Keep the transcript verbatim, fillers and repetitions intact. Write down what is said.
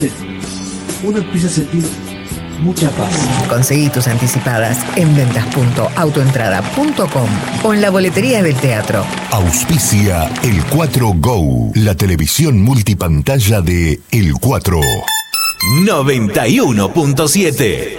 uno empieza a sentir mucha paz. Conseguí tus anticipadas en ventas punto autoentrada punto com o en la boletería del teatro. Auspicia El cuatro Go, la televisión multipantalla de El cuatro. noventa y uno punto siete